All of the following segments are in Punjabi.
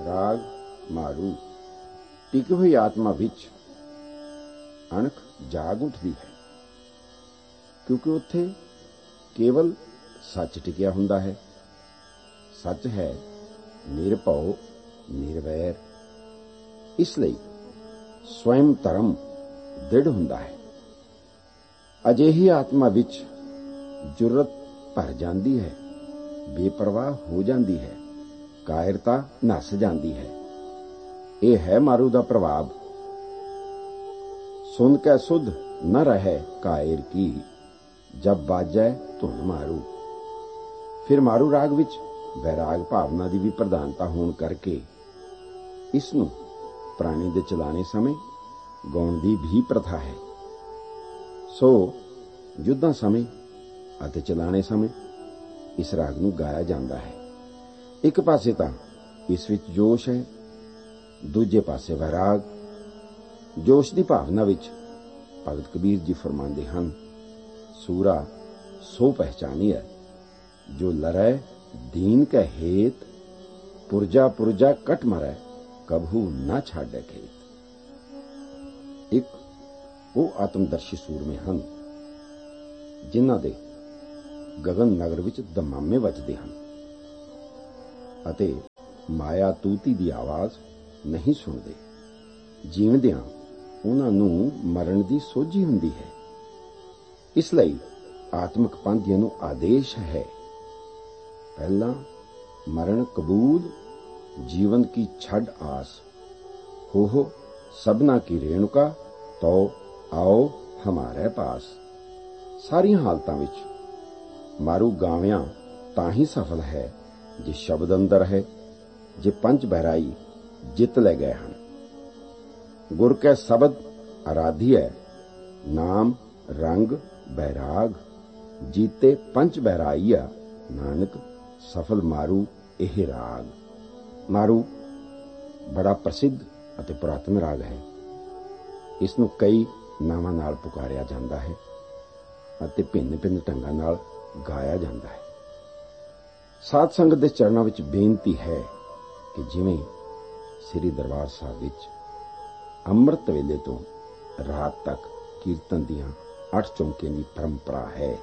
ਰਾਗ ਮਾਰੂ। ਟਿਕੀ ਹੋਈ ਆਤਮਾ ਵਿੱਚ ਅਣਖ ਜਾਗ ਉੱਠਦੀ ਹੈ, ਕਿਉਂਕਿ ਉੱਥੇ ਕੇਵਲ ਸੱਚ ਟਿਕਿਆ ਹੁੰਦਾ ਹੈ। ਸੱਚ ਹੈ ਨਿਰਭਉ ਨਿਰਵੈਰ। ਇਸ ਲਈ ਸਵੈਮ ਧਰਮ ਦ੍ਰਿੜ ਹੁੰਦਾ ਹੈ। ਅਜਿਹੀ ਆਤਮਾ ਵਿੱਚ ਜੁਰਤ ਭਰ ਜਾਂਦੀ ਹੈ, ਬੇਪਰਵਾਹ ਹੋ ਜਾਂਦੀ ਹੈ, ਕਾਇਰਤਾ ਨੱਸ ਜਾਂਦੀ ਹੈ। ਇਹ ਹੈ ਮਾਰੂ ਦਾ ਪ੍ਰਭਾਵ। ਸੁਨ ਕੇ ਸੁਧ ਨ ਰਹਿ ਕਾਇਰ ਕੀ, ਜਬ ਬਾਜੈ ਧੁਨ ਮਾਰੂ। ਫਿਰ ਮਾਰੂ ਰਾਗ ਵਿੱਚ ਵੈਰਾਗ ਭਾਵਨਾ ਦੀ ਵੀ ਪ੍ਰਧਾਨਤਾ ਹੋਣ ਕਰਕੇ ਇਸ ਨੂੰ ਪ੍ਰਾਣੀ ਦੇ ਚਲਾਣੇ ਸਮੇਂ ਗਾਉਣ ਦੀ ਵੀ ਪ੍ਰਥਾ ਹੈ। ਸੋ ਯੁੱਧਾਂ ਸਮੇਂ ਅਤੇ ਚਲਾਣੇ ਸਮੇਂ ਇਸ ਰਾਗ ਨੂੰ ਗਾਇਆ ਜਾਂਦਾ ਹੈ। ਇੱਕ ਪਾਸੇ ਤਾਂ ਇਸ ਵਿੱਚ ਜੋਸ਼ ਹੈ, ਦੂਜੇ ਪਾਸੇ ਵੈਰਾਗ। ਜੋਸ਼ ਦੀ ਭਾਵਨਾ ਵਿੱਚ ਭਗਤ ਕਬੀਰ ਜੀ ਫਰਮਾਉਂਦੇ ਹਨ, ਸੂਰਾ ਸੋ ਪਹਿਚਾਨੀਐ ਜੋ ਲਰੈ ਦੀਨ ਕੈ ਹੇਤ, ਪੁਰਜਾ ਪੁਰਜਾ ਕਟ ਮਰੈ ਕਬਹੂ ਨਾ ਛਾੜੈ ਖੇਤ। ਇੱਕ ਉਹ ਆਤਮਦਰਸ਼ੀ ਸੂਰਮੇ ਹਨ ਜਿਨ੍ਹਾਂ ਦੇ ਗਗਨ ਨਗਰ ਵਿੱਚ ਦਮਾਮੇ ਵੱਜਦੇ ਹਨ ਅਤੇ ਮਾਇਆ ਤੂਤੀ ਦੀ ਆਵਾਜ਼ ਨਹੀਂ ਸੁਣਦੇ। ਜੀਵਦਿਆਂ ਉਹਨਾਂ ਨੂੰ ਮਰਨ ਦੀ ਸੋਝੀ ਹੁੰਦੀ ਹੈ। ਇਸ ਲਈ ਆਤਮਿਕ ਪੰਥੀਆਂ ਨੂੰ ਆਦੇਸ਼ ਹੈ, ਪਹਿਲਾਂ ਮਰਨ ਕਬੂਲ, ਜੀਵਨ ਕੀ ਛੱਡ ਆਸ, ਹੋ ਸਭਨਾ ਕੀ ਰੇਣੁਕਾ, ਤੋ ਆਓ ਹਮਾਰੇ ਪਾਸ। ਸਾਰੀਆਂ ਹਾਲਤਾਂ ਵਿੱਚ ਮਾਰੂ ਗਾਵਿਆਂ ਤਾਂ ਹੀ ਸਫਲ ਹੈ ਜੇ ਸ਼ਬਦ ਅੰਦਰ ਹੈ, ਜੇ ਪੰਜ ਬਹਿਰਾਈ ਜਿੱਤ ਲੈ ਗਏ ਹਨ। ਗੁਰ ਕੈ ਸ਼ਬਦ ਆਰਾਧਿਐ, ਨਾਮ ਰੰਗ ਬੈਰਾਗ, ਜੀਤੇ ਪੰਜ ਬਹਿਰਾਈਆ, ਨਾਨਕ ਸਫਲ ਮਾਰੂ ਇਹ ਰਾਗ। ਮਾਰੂ ਬੜਾ ਪ੍ਰਸਿੱਧ ਅਤੇ ਪੁਰਾਤਨ ਰਾਗ ਹੈ। ਇਸ ਨੂੰ ਕਈ ਨਾਵਾਂ ਨਾਲ ਪੁਕਾਰਿਆ ਜਾਂਦਾ ਹੈ ਅਤੇ ਭਿੰਨ ਭਿੰਨ ਢੰਗਾਂ ਨਾਲ ਗਾਇਆ ਜਾਂਦਾ ਹੈ। ਸਾਧ ਸੰਗਤ ਦੇ ਚਰਨਾਂ ਵਿੱਚ ਬੇਨਤੀ ਹੈ ਕਿ ਜਿਵੇਂ ਸ੍ਰੀ ਦਰਬਾਰ ਸਾਹਿਬ ਵਿੱਚ ਅੰਮ੍ਰਿਤ ਵੇਲੇ ਤੋਂ ਰਾਤ ਤੱਕ ਕੀਰਤਨ ਦੀਆਂ 8 ਚੌਂਕਿਆਂ ਦੀ ਪਰੰਪਰਾ ਹੈ,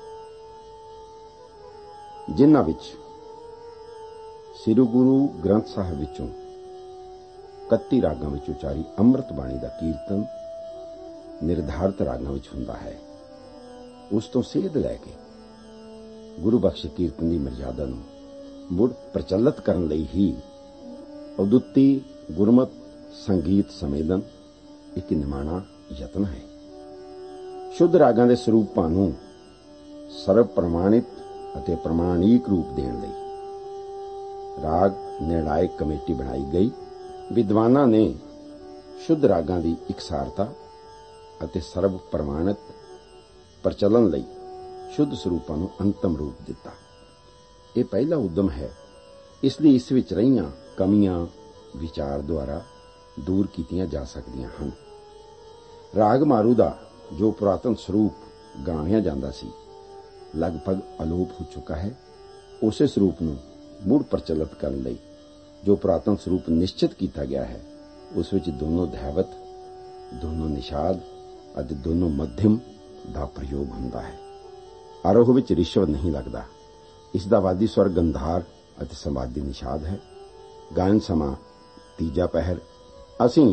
ਜਿਨ੍ਹਾਂ ਵਿੱਚ ਸ੍ਰੀ ਗੁਰੂ ਗ੍ਰੰਥ ਸਾਹਿਬ ਵਿੱਚੋਂ 31 ਰਾਗਾਂ ਵਿੱਚ ਉਚਾਰੀ ਅੰਮ੍ਰਿਤ ਬਾਣੀ ਦਾ ਕੀਰਤਨ ਨਿਰਧਾਰਤ ਰਾਗਾਂ ਵਿੱਚ ਹੁੰਦਾ ਹੈ। ਉਸ ਤੋਂ ਸੇਧ ਲੈ ਕੇ ਗੁਰੂ ਬਖਸ਼ ਕੀਰਤਨ ਦੀ ਮਰਜ਼ਾਦਾ ਨੂੰ ਮੁੜ ਪ੍ਰਚਲਿਤ ਕਰਨ ਲਈ ਹੀ ਉਦੁੱਤੀ ਗੁਰਮਤ ਸੰਗੀਤ ਸੰਮੇਲਨ ਇੱਕ ਨਿਮਾਣਾ ਯਤਨ ਹੈ। ਸ਼ੁੱਧ ਰਾਗਾਂ ਦੇ ਸਰੂਪਾਂ ਨੂੰ ਸਰਵ ਪ੍ਰਮਾਣਿਤ ਅਤੇ ਪ੍ਰਮਾਣਿਕ ਰੂਪ ਦੇਣ ਲਈ ਰਾਗ ਨਿਰਣਾਇਕ ਕਮੇਟੀ ਬਣਾਈ ਗਈ। ਵਿਦਵਾਨਾਂ ਨੇ ਸ਼ੁੱਧ ਰਾਗਾਂ ਦੀ ਇਕਸਾਰਤਾ ਅਤੇ ਸਰਵ ਪ੍ਰਮਾਣਿਤ ਪ੍ਰਚਲਨ ਲਈ ਸ਼ੁੱਧ ਸਰੂਪਾਂ ਨੂੰ ਅੰਤਮ ਰੂਪ ਦਿੱਤਾ। ਇਹ ਪਹਿਲਾ ਉਦਮ ਹੈ, ਇਸ ਲਈ ਇਸ ਵਿੱਚ ਰਹੀਆਂ ਕਮੀਆਂ ਵਿਚਾਰ ਦੁਆਰਾ ਦੂਰ ਕੀਤੀਆਂ ਜਾ ਸਕਦੀਆਂ ਹਨ। ਰਾਗ ਮਾਰੂ ਦਾ ਜੋ ਪੁਰਾਤਨ ਸਰੂਪ ਗਾਇਆ ਜਾਂਦਾ ਸੀ, ਲਗਭਗ ਅਲੋਪ ਹੋ ਚੁੱਕਾ ਹੈ। ਉਸੇ ਸਰੂਪ ਨੂੰ ਮੁੜ ਪ੍ਰਚਲਿਤ ਕਰਨ ਲਈ ਜੋ ਪੁਰਾਤਨ ਸਰੂਪ ਨਿਸ਼ਚਿਤ ਕੀਤਾ ਗਿਆ ਹੈ, ਉਸ ਵਿੱਚ ਦੋਨੋਂ ਧੈਵਤ, ਦੋਨੋਂ ਨਿਸ਼ਾਦ ਅਤੇ ਦੋਨੋਂ ਮੱਧਮ ਦਾ ਪ੍ਰਯੋਗ ਹੁੰਦਾ ਹੈ। ਆਰੋਹ ਵਿੱਚ ਰਿਸ਼ਵ ਨਹੀਂ ਲੱਗਦਾ। ਇਸ ਦਾ ਵਾਦੀ ਸਵਰ ਗੰਧਾਰ ਅਤੇ ਸੰਵਾਦੀ ਨਿਸ਼ਾਦ ਹੈ। ਗਾਇਨ ਸਮਾਂ ਤੀਜਾ ਪਹਿਰ। ਅਸੀਂ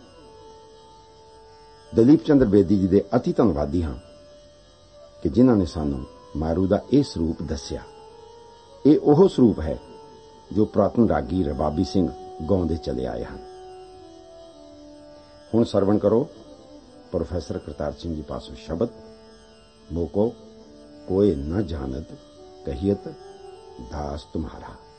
ਦਲੀਪ ਚੰਦਰ ਬੇਦੀ ਜੀ ਦੇ ਅਤੀ ਧੰਨਵਾਦੀ ਹਾਂ ਕਿ ਜਿਨ੍ਹਾਂ ਨੇ ਸਾਨੂੰ ਮਾਰੂ ਦਾ ਇਹ ਸਰੂਪ ਦੱਸਿਆ। ਇਹ ਉਹ ਸਰੂਪ ਹੈ ਜੋ ਪੁਰਾਤਨ ਰਾਗੀ ਰਬਾਬੀ ਸਿੰਘ ਗਾਉਂਦੇ ਚਲੇ ਆਏ ਹਨ। ਹੁਣ ਸਰਵਣ ਕਰੋ ਪ੍ਰੋਫੈਸਰ ਕਰਤਾਰ ਸਿੰਘ ਜੀ ਪਾਸੋਂ ਸ਼ਬਦ, ਮੋਕੋ ਕੋਏ ਨ ਜਾਣਤ ਕਹੀਅਤ ਦਾਸ ਤੁਮਹਾਰਾ।